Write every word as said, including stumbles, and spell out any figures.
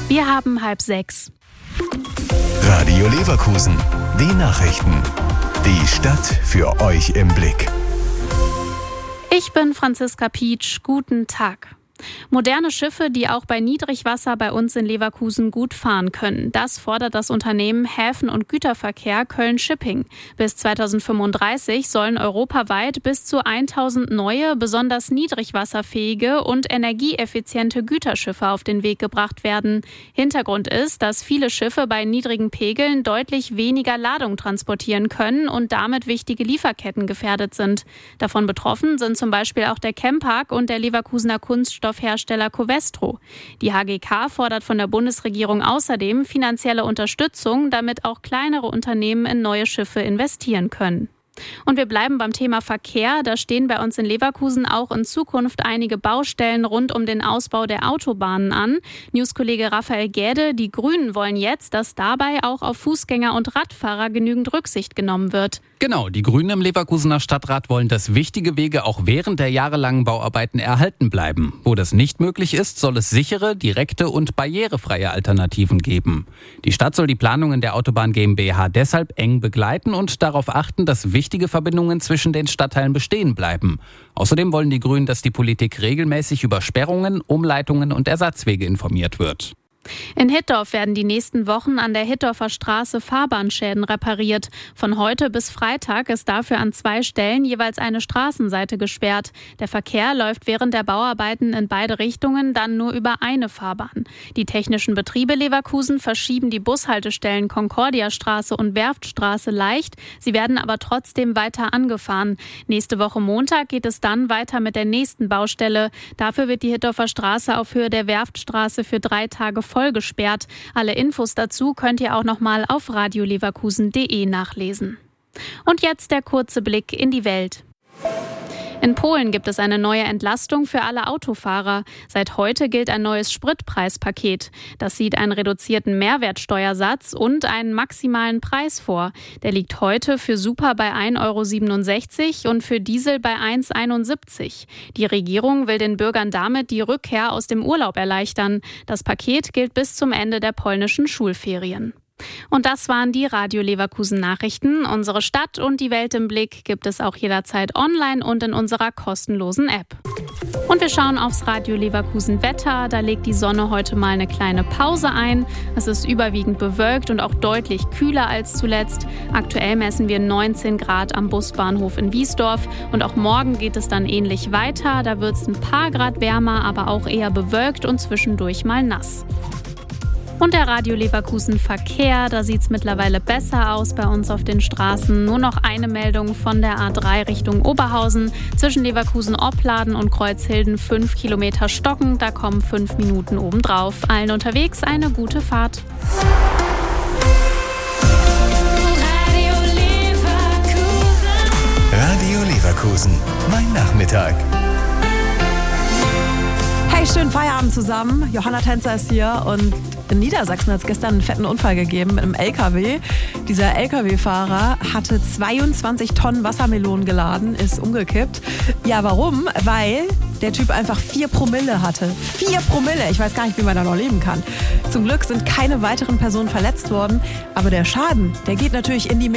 Wir haben halb sechs. Radio Leverkusen, die Nachrichten. Die Stadt für euch im Blick. Ich bin Franziska Pietsch. Guten Tag. Moderne Schiffe, die auch bei Niedrigwasser bei uns in Leverkusen gut fahren können. Das fordert das Unternehmen Häfen- und Güterverkehr Köln Shipping. Bis zweitausendfünfunddreißig sollen europaweit bis zu tausend neue, besonders niedrigwasserfähige und energieeffiziente Güterschiffe auf den Weg gebracht werden. Hintergrund ist, dass viele Schiffe bei niedrigen Pegeln deutlich weniger Ladung transportieren können und damit wichtige Lieferketten gefährdet sind. Davon betroffen sind zum Beispiel auch der Chempark und der Leverkusener Kunststoff Hersteller Covestro. Die H G K fordert von der Bundesregierung außerdem finanzielle Unterstützung, damit auch kleinere Unternehmen in neue Schiffe investieren können. Und wir bleiben beim Thema Verkehr. Da stehen bei uns in Leverkusen auch in Zukunft einige Baustellen rund um den Ausbau der Autobahnen an. Newskollege Raphael Gäde, die Grünen wollen jetzt, dass dabei auch auf Fußgänger und Radfahrer genügend Rücksicht genommen wird. Genau, die Grünen im Leverkusener Stadtrat wollen, dass wichtige Wege auch während der jahrelangen Bauarbeiten erhalten bleiben. Wo das nicht möglich ist, soll es sichere, direkte und barrierefreie Alternativen geben. Die Stadt soll die Planungen der Autobahn GmbH deshalb eng begleiten und darauf achten, dass wichtige Verbindungen zwischen den Stadtteilen bestehen bleiben. Außerdem wollen die Grünen, dass die Politik regelmäßig über Sperrungen, Umleitungen und Ersatzwege informiert wird. In Hittorf werden die nächsten Wochen an der Hittorfer Straße Fahrbahnschäden repariert. Von heute bis Freitag ist dafür an zwei Stellen jeweils eine Straßenseite gesperrt. Der Verkehr läuft während der Bauarbeiten in beide Richtungen dann nur über eine Fahrbahn. Die technischen Betriebe Leverkusen verschieben die Bushaltestellen Concordiastraße und Werftstraße leicht. Sie werden aber trotzdem weiter angefahren. Nächste Woche Montag geht es dann weiter mit der nächsten Baustelle. Dafür wird die Hittorfer Straße auf Höhe der Werftstraße für drei Tage voll gesperrt. Alle Infos dazu könnt ihr auch nochmal auf radioleverkusen punkt de nachlesen. Und jetzt der kurze Blick in die Welt. In Polen gibt es eine neue Entlastung für alle Autofahrer. Seit heute gilt ein neues Spritpreispaket. Das sieht einen reduzierten Mehrwertsteuersatz und einen maximalen Preis vor. Der liegt heute für Super bei ein Euro siebenundsechzig und für Diesel bei eins Euro einundsiebzig. Die Regierung will den Bürgern damit die Rückkehr aus dem Urlaub erleichtern. Das Paket gilt bis zum Ende der polnischen Schulferien. Und das waren die Radio Leverkusen Nachrichten. Unsere Stadt und die Welt im Blick gibt es auch jederzeit online und in unserer kostenlosen App. Und wir schauen aufs Radio Leverkusen Wetter. Da legt die Sonne heute mal eine kleine Pause ein. Es ist überwiegend bewölkt und auch deutlich kühler als zuletzt. Aktuell messen wir neunzehn Grad am Busbahnhof in Wiesdorf. Und auch morgen geht es dann ähnlich weiter. Da wird es ein paar Grad wärmer, aber auch eher bewölkt und zwischendurch mal nass. Und der Radio Leverkusen Verkehr, da sieht es mittlerweile besser aus bei uns auf den Straßen. Nur noch eine Meldung von der A drei Richtung Oberhausen. Zwischen Leverkusen-Opladen und Kreuzhilden fünf Kilometer stocken. Da kommen fünf Minuten obendrauf. Allen unterwegs eine gute Fahrt. Radio Leverkusen. Radio Leverkusen. Mein Nachmittag. Hey, schönen Feierabend zusammen. Johanna Tänzer ist hier und in Niedersachsen hat es gestern einen fetten Unfall gegeben mit einem L K W. Dieser L K W-Fahrer hatte zweiundzwanzig Tonnen Wassermelonen geladen, ist umgekippt. Ja, warum? Weil der Typ einfach vier Promille hatte. Vier Promille! Ich weiß gar nicht, wie man da noch leben kann. Zum Glück sind keine weiteren Personen verletzt worden, aber der Schaden, der geht natürlich in die